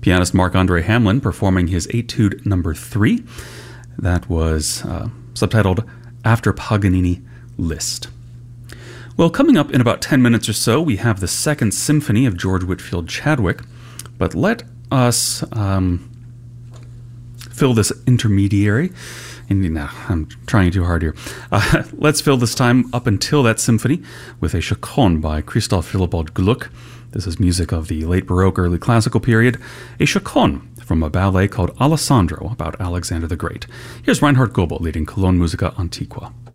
pianist Marc-Andre Hamelin performing his Etude Number 3. That was subtitled After Paganini Liszt. Well, coming up in about 10 minutes or so, we have the Second Symphony of George Whitefield Chadwick. But let us fill this intermediary. No, I'm trying too hard here. Let's fill this time up until that symphony with a chaconne by Christoph Willibald Gluck. This is music of the late Baroque, early Classical period. A chaconne from a ballet called Alessandro about Alexander the Great. Here's Reinhard Goebel leading Cologne Musica Antiqua.